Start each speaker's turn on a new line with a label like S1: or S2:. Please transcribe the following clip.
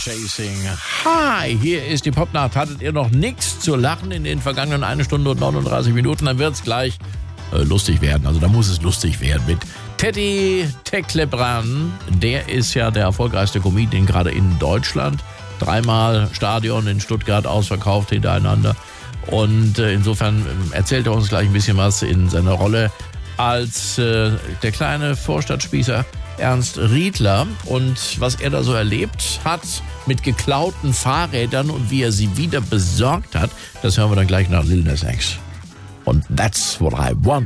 S1: Chasing High. Hier ist die Popnacht. Hattet ihr noch nichts zu lachen in den vergangenen 1 Stunde und 39 Minuten, dann wird es gleich lustig werden. Also da muss es lustig werden mit Teddy Teklebran. Der ist ja der erfolgreichste Comedian gerade in Deutschland. 3-mal Stadion in Stuttgart ausverkauft hintereinander. Und insofern erzählt er uns gleich ein bisschen was in seiner Rolle als der kleine Vorstadtspießer Ernst Riedler und was er da so erlebt hat mit geklauten Fahrrädern und wie er sie wieder besorgt hat, das hören wir dann gleich nach Lil Nas X. Und That's What I Want.